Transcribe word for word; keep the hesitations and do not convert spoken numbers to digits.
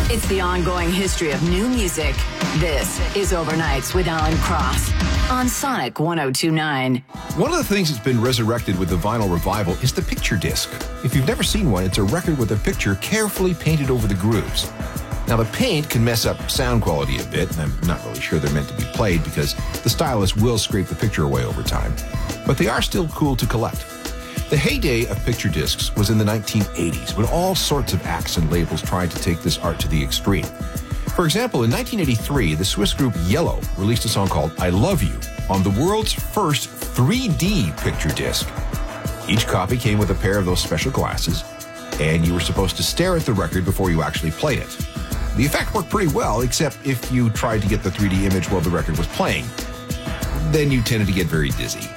It's the ongoing history of new music. This is Overnights with Alan Cross on Sonic one oh two point nine. One of the things that's been resurrected with the vinyl revival is the picture disc. If you've never seen one, it's a record with a picture carefully painted over the grooves. Now, the paint can mess up sound quality a bit, and I'm not really sure they're meant to be played because the stylus will scrape the picture away over time. But they are still cool to collect. The heyday of picture discs was in the nineteen eighties, when all sorts of acts and labels tried to take this art to the extreme. For example, in nineteen eighty-three, the Swiss group Yellow released a song called I Love You on the world's first three D picture disc. Each copy came with a pair of those special glasses, and you were supposed to stare at the record before you actually played it. The effect worked pretty well, except if you tried to get the three D image while the record was playing. Then you tended to get very dizzy.